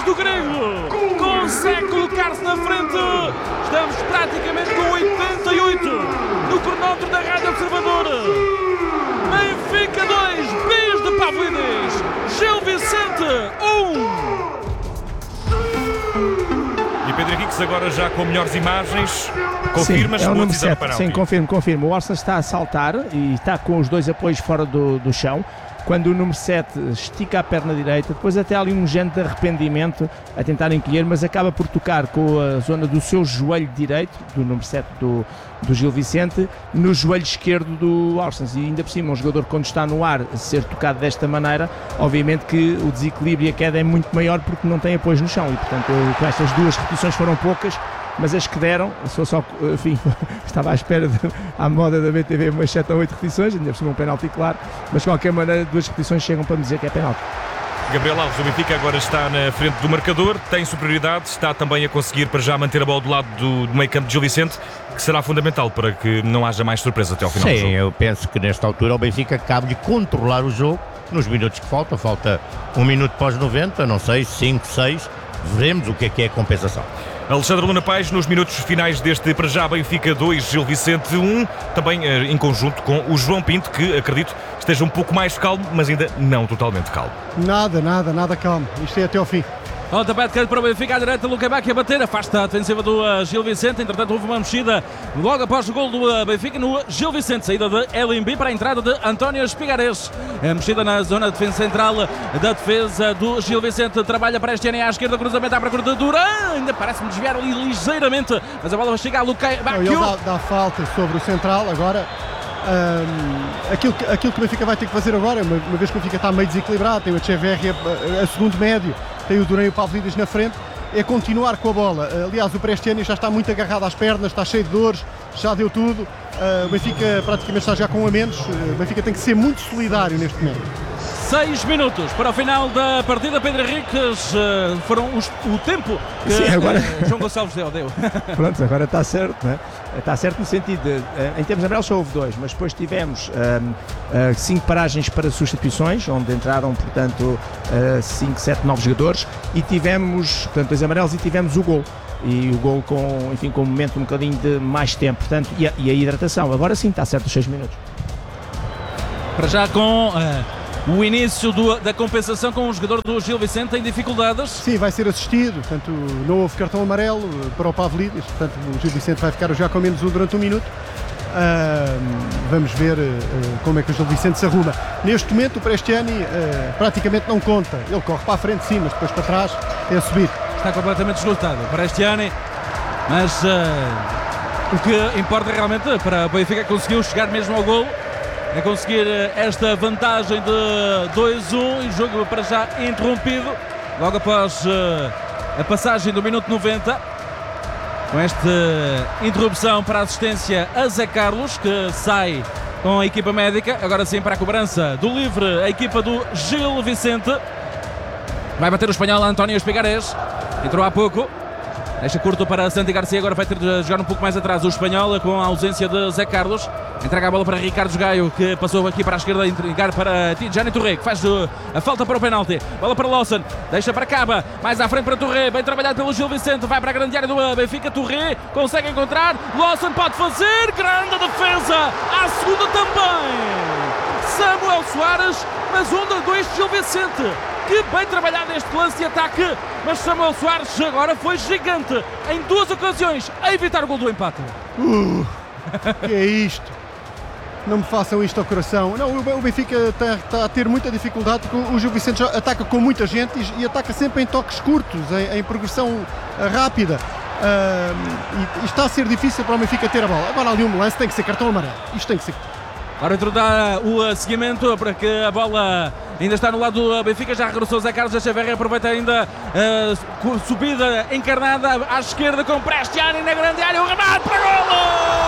do grego. Consegue colocar-se na frente. Estamos praticamente com 88 no cronómetro da Rádio Observador. Benfica 2, bis de Pavlidis. Gil Vicente 1. E Pedro Henriques agora já com melhores imagens. Confirmas? Sim, é o número 7. Para Sim, confirmo. O Arsenal está a saltar e está com os dois apoios fora do chão. Quando o número 7 estica a perna direita, depois até há ali um género de arrependimento a tentar encolher, mas acaba por tocar com a zona do seu joelho direito, do número 7 do Gil Vicente, no joelho esquerdo do Orsens. E ainda por cima, um jogador quando está no ar ser tocado desta maneira, obviamente que o desequilíbrio e a queda é muito maior porque não tem apoio no chão. E portanto, com estas duas repetições foram poucas, mas as que deram, enfim, estava à espera à moda da BTV umas 7 ou 8 repetições, ainda por cima um penalti claro, mas de qualquer maneira 2 repetições chegam para me dizer que é penalti. Gabriel Alves, o Benfica agora está na frente do marcador, tem superioridade, está também a conseguir para já manter a bola do lado do meio campo de Gil Vicente, que será fundamental para que não haja mais surpresa até ao final do jogo. Sim, eu penso que nesta altura o Benfica cabe-lhe controlar o jogo nos minutos que falta 1 minuto pós 90, não sei, 5, 6, veremos o que é a compensação. Alexandre Luna Paes nos minutos finais deste para já Benfica 2, Gil Vicente 1, também em conjunto com o João Pinto, que acredito esteja um pouco mais calmo, mas ainda não totalmente calmo. Nada calmo, isto é até ao fim. Pontapé de canto para o Benfica, à direita, Luca Bacchi a bater, afasta a defensiva do Gil Vicente. Entretanto, houve uma mexida logo após o gol do Benfica no Gil Vicente. Saída de LMB para a entrada de António Espigares. A mexida na zona de defesa central da defesa do Gil Vicente. Trabalha para este ano à esquerda, cruzamento à procura de Duran. Ainda parece-me desviar ali ligeiramente, mas a bola vai chegar a Luca Bacchi. Ele dá falta sobre o central agora. Aquilo que o Benfica vai ter que fazer agora, uma vez que o Benfica está meio desequilibrado, tem o Echeverri a segundo médio, tem o Duran e o Pavlidis na frente, é continuar com a bola. Aliás, o Prestiani já está muito agarrado às pernas, está cheio de dores, já deu tudo. O Benfica praticamente está já com um a menos. O Benfica tem que ser muito solidário neste momento. 6 minutos para o final da partida. Pedro Henriques, foram o tempo que Sim, agora... João Gonçalves deu. Pronto, agora está certo, não é? Está certo no sentido de, em termos amarelos só houve 2, mas depois tivemos 5 paragens para substituições, onde entraram, portanto, 5, 7, 9 jogadores, e tivemos, portanto, 2 amarelos e tivemos o gol. E o gol com um momento um bocadinho de mais tempo, portanto, e a hidratação. Agora sim, está certo os 6 minutos. Para já com... o início da compensação com o jogador do Gil Vicente em dificuldades. Sim, vai ser assistido, portanto não houve cartão amarelo para o Pavlidis, portanto o Gil Vicente vai ficar já com menos 1 durante 1 minuto. Vamos ver como é que o Gil Vicente se arruma. Neste momento o Prestiani praticamente não conta, ele corre para a frente sim, mas depois para trás é a subir. Está completamente esgotado o Prestiani, mas o que importa realmente para o Benfica conseguiu chegar mesmo ao golo, a conseguir esta vantagem de 2-1 e o jogo para já interrompido logo após a passagem do minuto 90, com esta interrupção para a assistência a Zé Carlos, que sai com a equipa médica. Agora sim para a cobrança do livre a equipa do Gil Vicente. Vai bater o espanhol António Espigares, entrou há pouco. Deixa curto para Santi Garcia, agora vai ter de jogar um pouco mais atrás o espanhol com a ausência de Zé Carlos. Entrega a bola para Ricardo Gaio, que passou aqui para a esquerda, entregar para Tidjani Touré, que faz a falta para o penalti. Bola para Lawson, deixa para Caba, mais à frente para Touré, bem trabalhado pelo Gil Vicente, vai para a grande área do Benfica. Touré consegue encontrar, Lawson pode fazer, grande defesa, à segunda também Samuel Soares, mas 1-2 de Gil Vicente. Que bem trabalhado este lance de ataque, mas Samuel Soares agora foi gigante em 2 ocasiões a evitar o gol do empate. Que é isto? Não me façam isto ao coração. Não, o Benfica está a ter muita dificuldade porque o Gil Vicente já ataca com muita gente e ataca sempre em toques curtos, em progressão rápida. E está a ser difícil para o Benfica ter a bola. Agora ali um lance tem que ser cartão amarelo. Isto tem que ser. O árbitro dá o seguimento para que a bola ainda está no lado do Benfica. Já regressou Zé Carlos. Echeverri aproveita ainda a subida encarnada à esquerda com Prestiani na grande área. O remate para golo!